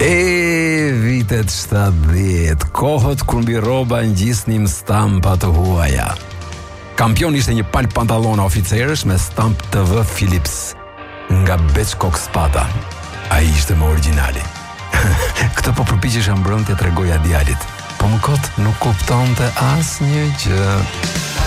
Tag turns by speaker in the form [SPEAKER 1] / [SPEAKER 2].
[SPEAKER 1] Vitet 70, kohët kur mbi rroba ngjisnim stampa të huaja. Kampion ishte një palë pantallona oficerësh me stamp TV Philips nga Bechcock Spada. Ai ishte më origjinali. Këtë po përpiqesha mbrëmje t'rregoja djalit, po më kot nuk kuptonte asnjë gjë.